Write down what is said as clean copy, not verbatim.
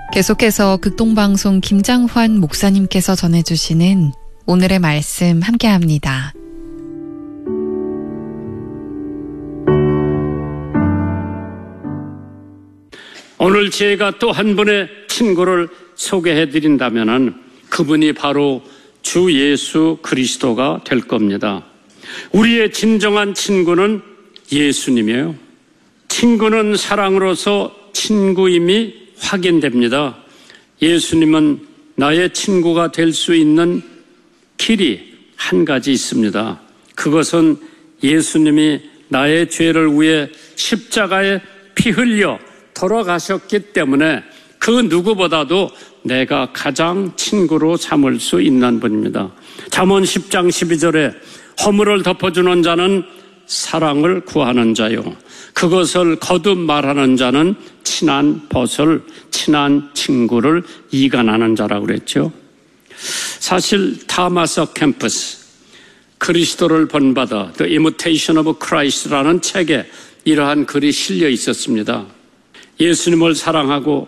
계속해서 극동방송 김장환 목사님께서 전해주시는 오늘의 말씀 함께합니다. 오늘 제가 또 한 분의 친구를 소개해드린다면 그분이 바로 주 예수 그리스도가 될 겁니다. 우리의 진정한 친구는 예수님이에요. 친구는 사랑으로서 친구임이 확인됩니다. 예수님은 나의 친구가 될 수 있는 길이 한 가지 있습니다. 그것은 예수님이 나의 죄를 위해 십자가에 피 흘려 돌아가셨기 때문에 그 누구보다도 내가 가장 친구로 삼을 수 있는 분입니다. 잠언 10장 12절에 허물을 덮어주는 자는 사랑을 구하는 자요, 그것을 거듭 말하는 자는 친한 벗을, 친한 친구를 이간하는 자라고 그랬죠. 사실 타마스 캠퍼스, 그리스도를 본받아 The Imitation of Christ라는 책에 이러한 글이 실려 있었습니다. 예수님을 사랑하고